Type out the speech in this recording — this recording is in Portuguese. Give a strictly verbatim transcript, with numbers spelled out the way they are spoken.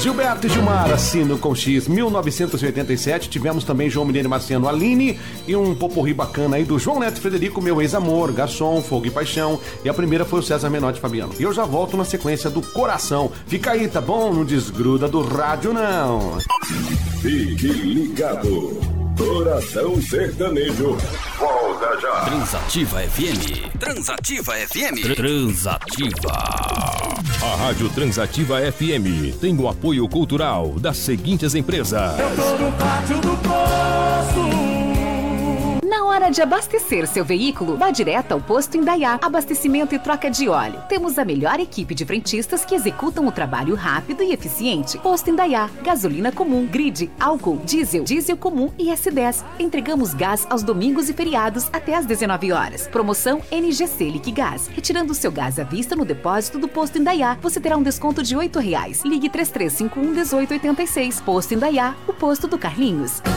Gilberto e Gilmar, assino com X, mil novecentos e oitenta e sete. Tivemos também João Mineiro e Marciano, Aline, e um poporri bacana aí do João Neto e Frederico, Meu Ex-Amor, Garçom, Fogo e Paixão. E a primeira foi o César Menotti e Fabiano. E eu já volto na sequência do Coração. Fica aí, tá bom? Não desgruda do rádio, não. Fique ligado. Coração Sertanejo. Volta já. Transativa F M. Transativa F M. Transativa. A Rádio Transativa F M tem o apoio cultural das seguintes empresas. Eu tô no pátio do posto. Na hora de abastecer seu veículo, vá direto ao Posto Indaiá. Abastecimento e troca de óleo. Temos a melhor equipe de frentistas que executam o trabalho rápido e eficiente. Posto Indaiá. Gasolina comum, grid, álcool, diesel, diesel comum e S dez. Entregamos gás aos domingos e feriados até às dezenove horas. Promoção N G C Liquigás. Retirando seu gás à vista no depósito do Posto Indaiá, você terá um desconto de oito reais. Ligue três três cinco um, um oito oito seis. Posto Indaiá, o posto do Carlinhos.